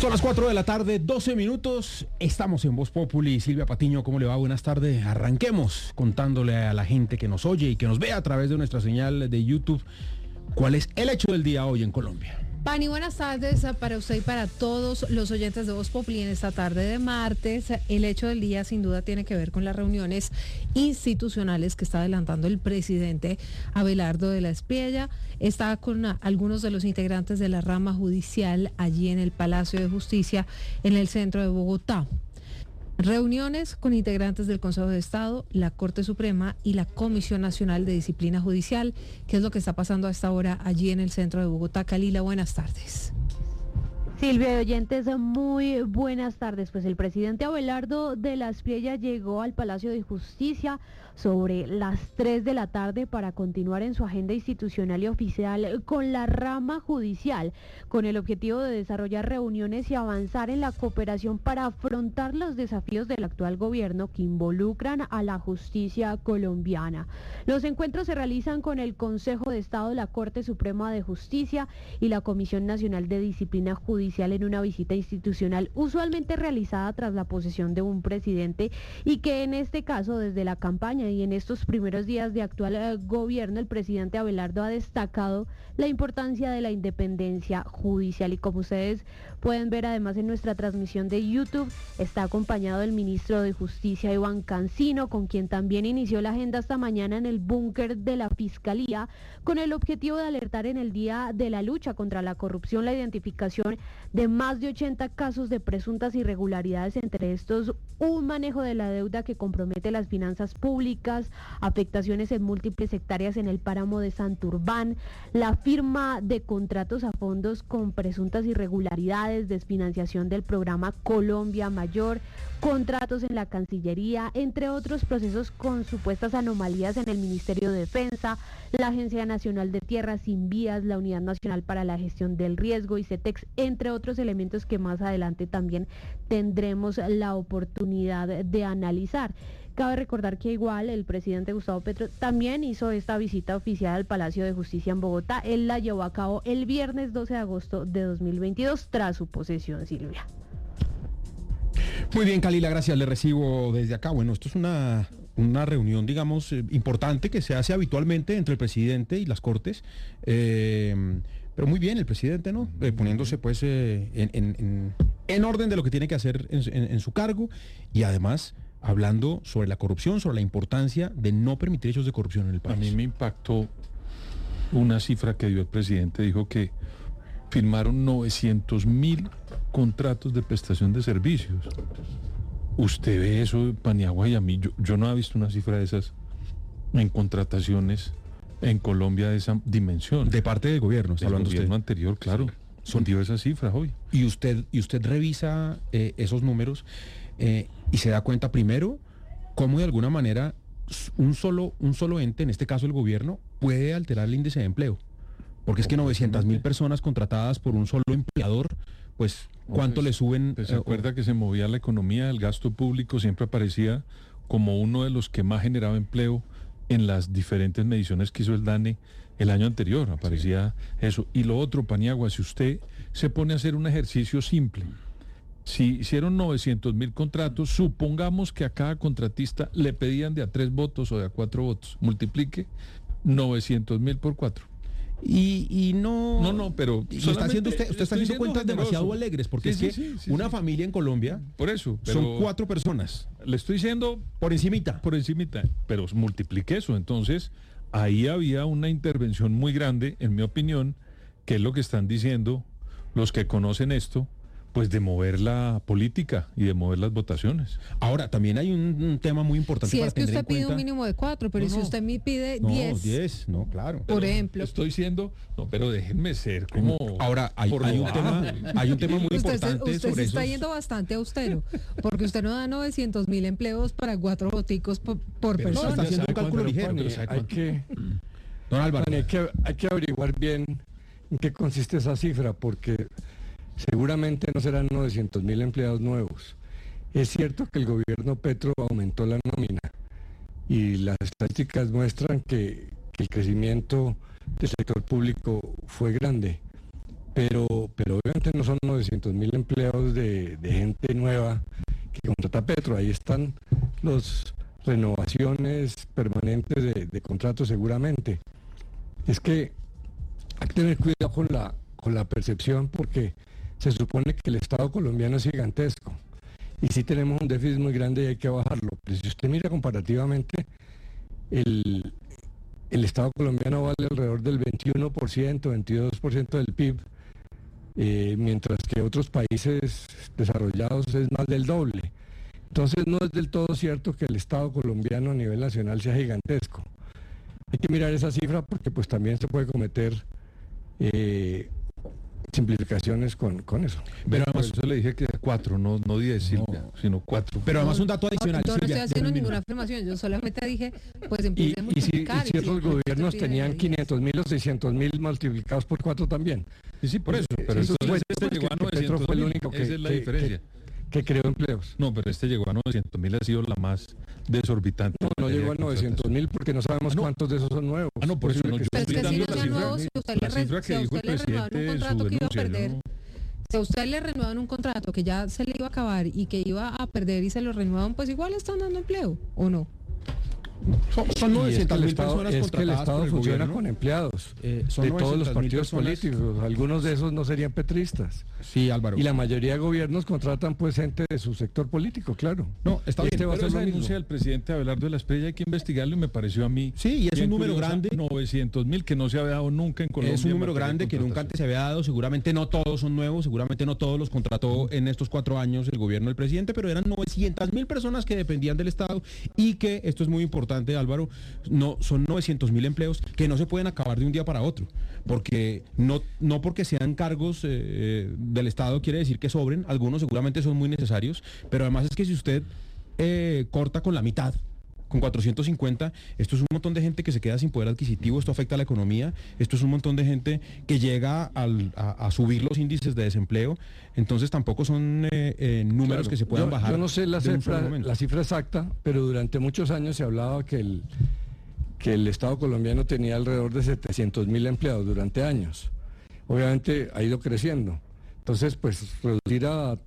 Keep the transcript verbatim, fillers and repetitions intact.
Son las cuatro de la tarde, doce minutos, estamos en Voz Populi. Silvia Patiño, ¿cómo le va? Buenas tardes. Arranquemos contándole a la gente que nos oye y que nos ve a través de nuestra señal de YouTube cuál es el hecho del día hoy en Colombia. Pani, buenas tardes para usted y para todos los oyentes de Voz Populi en esta tarde de martes. El hecho del día sin duda tiene que ver con las reuniones institucionales que está adelantando el presidente Abelardo de la Espriella. Está con algunos de los integrantes de la rama judicial allí en el Palacio de Justicia en el centro de Bogotá. Reuniones con integrantes del Consejo de Estado, la Corte Suprema y la Comisión Nacional de Disciplina Judicial. ¿Qué es lo que está pasando a esta hora allí en el centro de Bogotá? Kalila, buenas tardes. Silvia y oyentes, muy buenas tardes. Pues el presidente Abelardo de la Espriella llegó al Palacio de Justicia sobre las tres de la tarde para continuar en su agenda institucional y oficial con la rama judicial, con el objetivo de desarrollar reuniones y avanzar en la cooperación para afrontar los desafíos del actual gobierno que involucran a la justicia colombiana. Los encuentros se realizan con el Consejo de Estado, la Corte Suprema de Justicia y la Comisión Nacional de Disciplina Judicial en una visita institucional usualmente realizada tras la posesión de un presidente, y que en este caso, desde la campaña y en estos primeros días de actual eh, gobierno, el presidente Abelardo ha destacado la importancia de la independencia judicial. Y como ustedes pueden ver además en nuestra transmisión de YouTube, está acompañado del ministro de Justicia, Iván Cancino, con quien también inició la agenda esta mañana en el búnker de la Fiscalía, con el objetivo de alertar en el día de la lucha contra la corrupción la identificación de más de ochenta casos de presuntas irregularidades, entre estos un manejo de la deuda que compromete las finanzas públicas, afectaciones en múltiples hectáreas en el páramo de Santurbán, la firma de contratos a fondos con presuntas irregularidades, desfinanciación del programa Colombia Mayor, contratos en la Cancillería, entre otros procesos con supuestas anomalías en el Ministerio de Defensa, la Agencia Nacional de Tierras, Invías, la Unidad Nacional para la Gestión del Riesgo, ICETEX, entre otros elementos que más adelante también tendremos la oportunidad de analizar. Cabe recordar que igual el presidente Gustavo Petro también hizo esta visita oficial al Palacio de Justicia en Bogotá. Él la llevó a cabo el viernes doce de agosto de dos mil veintidós tras su posesión, Silvia. Muy bien, Kalila, gracias, le recibo desde acá. Bueno, esto es una, una reunión, digamos, eh, importante que se hace habitualmente entre el presidente y las Cortes, eh, pero muy bien el presidente, ¿no? Eh, poniéndose pues eh, en, en, en, en orden de lo que tiene que hacer en, en, en su cargo, y además hablando sobre la corrupción, sobre la importancia de no permitir hechos de corrupción en el país. A mí me impactó una cifra que dio el presidente, dijo que firmaron novecientos mil contratos de prestación de servicios. Usted ve eso, Paniagua, y a mí, yo, yo no he visto una cifra de esas en contrataciones en Colombia de esa dimensión. De parte del gobierno, está del hablando gobierno usted. anterior, claro. Son dio esas cifras hoy. Y usted, y usted revisa eh, esos números eh, y se da cuenta primero cómo de alguna manera un solo, un solo ente, en este caso el gobierno, puede alterar el índice de empleo. Porque es que novecientas mil personas contratadas por un solo empleador, pues, ¿cuánto pues, le suben? ¿Se eh, acuerda que se movía la economía? El gasto público siempre aparecía como uno de los que más generaba empleo en las diferentes mediciones que hizo el DANE el año anterior, aparecía sí. eso. Y lo otro, Paniagua, si usted se pone a hacer un ejercicio simple, si hicieron novecientos mil contratos, supongamos que a cada contratista le pedían de a tres votos o de a cuatro votos, multiplique novecientos mil por cuatro. Y, y no... No, no, pero... Y está haciendo usted, usted está haciendo cuentas generoso. demasiado alegres, porque sí, es que sí, sí, sí, una sí. familia en Colombia... Por eso, pero son cuatro personas. Le estoy diciendo... Por encimita. Por encimita, pero multiplique eso. Entonces, ahí había una intervención muy grande, en mi opinión, que es lo que están diciendo los que conocen esto, pues de mover la política y de mover las votaciones. Ahora, también hay un, un tema muy importante si para es que tener usted pide cuenta. un mínimo de cuatro, pero no, si usted me pide no, diez. diez, no, claro. Por pero ejemplo. Estoy diciendo, no, pero déjenme ser como... Ahora, hay, hay, un, tema, hay un tema muy usted importante se, usted sobre se está esos... yendo bastante austero, porque usted no da novecientos mil empleos para cuatro boticos por, por pero persona. No, está haciendo un cálculo ligero. Pani, hay, que, Don Álvaro. Pani, hay, que, hay que averiguar bien en qué consiste esa cifra, porque... seguramente no serán novecientos mil empleados nuevos. Es cierto que el gobierno Petro aumentó la nómina y las estadísticas muestran que, que el crecimiento del sector público fue grande, pero, pero obviamente no son novecientos mil empleos de, de gente nueva que contrata Petro. Ahí están las renovaciones permanentes de, de contratos seguramente. Es que hay que tener cuidado con la, con la percepción, porque se supone que el Estado colombiano es gigantesco y sí tenemos un déficit muy grande y hay que bajarlo. Pero si usted mira comparativamente, el, el Estado colombiano vale alrededor del veintiuno por ciento, veintidós por ciento del P I B, eh, mientras que otros países desarrollados es más del doble. Entonces no es del todo cierto que el Estado colombiano a nivel nacional sea gigantesco. Hay que mirar esa cifra porque pues también se puede cometer eh, simplificaciones con, con eso. Pero además, por eso le dije que cuatro, no, no diez, Silvia, No. sino cuatro. Pero además un dato adicional. Yo no estoy Silvia, haciendo déjame ninguna mirar. afirmación, yo solamente dije, pues Y, empiecen a y si, y multiplicar. si otros el gobiernos resto tenían pide quinientos mil o seiscientos mil multiplicados por cuatro también. Sí, sí, por eso. Pero Eso entonces fue este porque llegó a Petro novecientos fue el mil. único que- Esa es la que- diferencia. que creó empleos. No, pero este llegó a novecientos mil, ha sido la más desorbitante. No, no en llegó a materia de novecientos mil porque no sabemos Ah, no. cuántos de esos son nuevos. Ah, no, por eso no, yo Pero es que estoy si dando no la sean cifra, nuevos, si a usted la le re- cifra si que a dijo usted el le renovaron presidente un en su contrato que iba a denuncia, perder, yo no- si a usted le renovaron un contrato que ya se le iba a acabar y que iba a perder y se lo renuevan, pues igual están dando empleo, ¿o no? Son, son Y es que novecientas el mil Estado, personas es que el contratadas Estado por el funciona gobierno. con empleados Eh, son de todos los novecientas mil partidos personas. políticos. Algunos de esos no serían petristas. Sí, Álvaro. Y la mayoría de gobiernos contratan pues gente de su sector político, claro. No, está Este bien. va a Pero ser esa lo mismo. denuncia del presidente Abelardo de la Espriella hay que investigarlo y me pareció a mí Sí, y es bien un número curiosa, grande. novecientos mil que no se había dado nunca en Colombia. Es un en número materia de grande que nunca antes se había dado. Seguramente no todos son nuevos, seguramente no todos los contrató en estos cuatro años el gobierno del presidente, pero eran novecientas mil personas que dependían del Estado y que, esto es muy importante, Álvaro, no son novecientos mil empleos que no se pueden acabar de un día para otro, porque no, no porque sean cargos eh, del Estado quiere decir que sobren, algunos seguramente son muy necesarios, pero además es que si usted eh, corta con la mitad, con cuatrocientos cincuenta, esto es un montón de gente que se queda sin poder adquisitivo, esto afecta a la economía, esto es un montón de gente que llega al- a, a subir los índices de desempleo, entonces tampoco son eh, eh, números Claro. que se puedan yo, bajar. Yo no sé la de un cifra, solo momento. la cifra exacta, pero durante muchos años se hablaba que el, que el Estado colombiano tenía alrededor de setecientos mil empleados durante años. Obviamente ha ido creciendo. Entonces, pues reducir a